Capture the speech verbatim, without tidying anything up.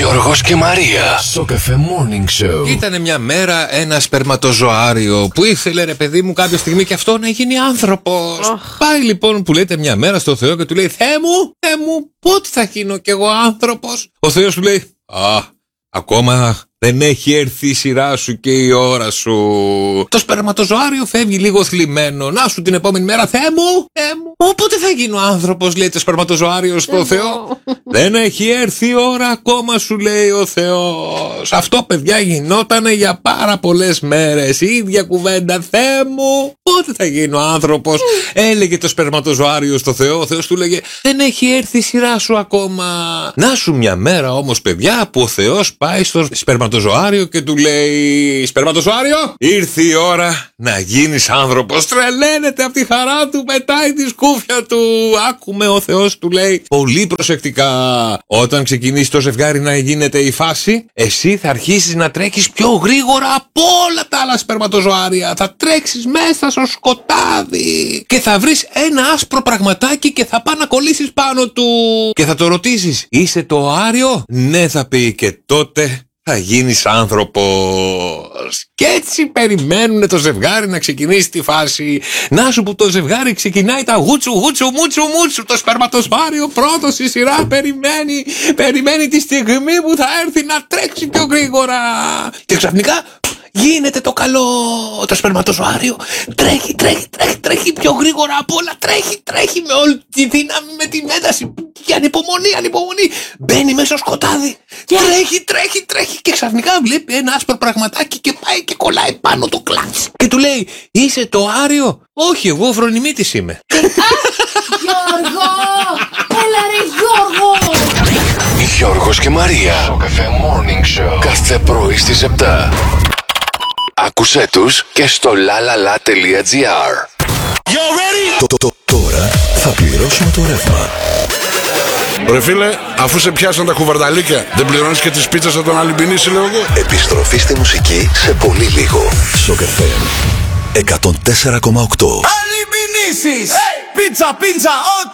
Γιώργος και Μαρία. Σοκαφέ Morning Show. Ήτανε μια μέρα ένα σπερματοζωάριο που ήθελε, ρε παιδί μου, κάποια στιγμή και αυτό να γίνει άνθρωπος. Oh. Πάει λοιπόν, που λέτε, μια μέρα στο Θεό και του λέει: Θεέ μου, Θεέ μου, πότε θα γίνω κι εγώ άνθρωπος? Ο Θεός του λέει: Α, ακόμα δεν έχει έρθει η σειρά σου και η ώρα σου. Το σπερματοζωάριο φεύγει λίγο θλιμμένο. Να σου την επόμενη μέρα: Θεέ μου, Θεέ μου, πότε θα γίνω άνθρωπος? Λέει το σπερματοζωάριο στο Θεό. Δεν έχει έρθει η ώρα ακόμα, σου λέει ο Θεός. Αυτό, παιδιά, γινότανε για πάρα πολλές μέρες. Η ίδια κουβέντα: Θεέ μου, πότε θα γίνω άνθρωπος? Έλεγε το σπερματοζωάριο στο Θεό. Ο Θεός του λέγε: δεν έχει έρθει η σειρά σου ακόμα. Να σου μια μέρα όμως, παιδιά, που ο Θεός πάει στο σπερματοζωάριο και του λέει: σπερματοζωάριο, ήρθε η ώρα να γίνεις άνθρωπος. Τρελαίνεται από τη χαρά του, πετάει τη σκούφια του. Άκουμε, ο Θεός του λέει πολύ προσεκτικά: όταν ξεκινήσει το ζευγάρι να γίνεται η φάση, εσύ θα αρχίσεις να τρέχεις πιο γρήγορα από όλα τα άλλα σπερματοζωάρια. Θα τρέξεις μέσα στο σκοτάδι και θα βρεις ένα άσπρο πραγματάκι και θα πά να κολλήσεις πάνω του. Και θα το ρωτήσεις: είσαι το Άριο? Ναι, θα πει, και τότε θα γίνεις άνθρωπος. Και έτσι περιμένουν το ζευγάρι να ξεκινήσει τη φάση. Να σου που το ζευγάρι ξεκινάει τα γούτσου γούτσου μούτσου μούτσου. Το σπερματοζωάριο πρώτο στη σειρά περιμένει, περιμένει τη στιγμή που θα έρθει να τρέξει πιο γρήγορα. Και ξαφνικά γίνεται το καλό. Το σπερματοζωάριο τρέχει, τρέχει, τρέχει, τρέχει πιο γρήγορα από όλα. Τρέχει, τρέχει με όλη τη δύναμη, με την ένταση. Και ανυπομονή, ανυπομονή. Μπαίνει μέσα στο σκοτάδι. Και τρέχει, τρέχει, τρέχει. Και ξαφνικά βλέπει ένα άσπρο πραγματάκι και πάει και κολλάει πάνω το κλάτς. Και του λέει: είσαι το Άριο? Όχι, εγώ ο Φρονιμίτης είμαι. Γιώργο! Έλα ρε Γιώργο! Γιώργος και Μαρία. Σοκαφέ Morning Show. Κάθε πρωί στις επτά. Άκουσέ τους και στο λαλαλα τελεία τζι άρ. Το, το, το, τώρα θα πληρώσουμε το ρεύμα. Ρε φίλε, αφού σε πιάσαν τα κουβαρνταλίκια, δεν πληρώνεις και τις πίτσες από τον Αλυμπινίση, λέω εγώ. Επιστροφή στη μουσική σε πολύ λίγο. Σοκαφέ εκατόν τέσσερα κόμμα οκτώ. Αλυμπινίσης! Πίτσα, πίτσα, ό,τι